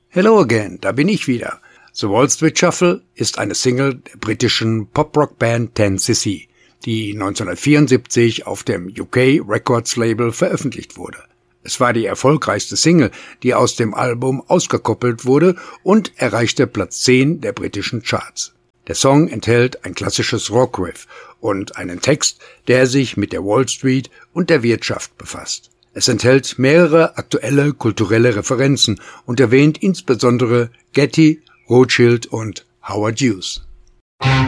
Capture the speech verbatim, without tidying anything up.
Hello again, da bin ich wieder. The Wall Street Shuffle ist eine Single der britischen Pop-Rock-Band ten C C, die neunzehnhundertvierundsiebzig auf dem U K Records Label veröffentlicht wurde. Es war die erfolgreichste Single, die aus dem Album ausgekoppelt wurde und erreichte Platz zehn der britischen Charts. Der Song enthält ein klassisches Rockriff und einen Text, der sich mit der Wall Street und der Wirtschaft befasst. Es enthält mehrere aktuelle kulturelle Referenzen und erwähnt insbesondere Getty, Rothschild und Howard Hughes.